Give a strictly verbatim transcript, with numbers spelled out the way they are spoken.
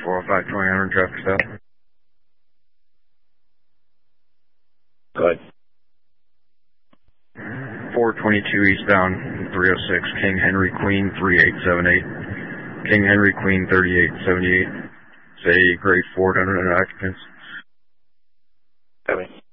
four oh five twenty hundred traffic stop. Go ahead. four twenty-two eastbound, three oh six, King Henry Queen, three eight seven eight. King Henry Queen, thirty-eight seventy-eight. Say grade four, one hundred occupants. Copy.